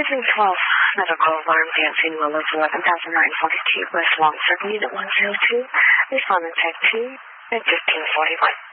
Division 12, medical alarm dancing Willows 11,942, West Longford, Unit 102, respondent type 2, at 1541.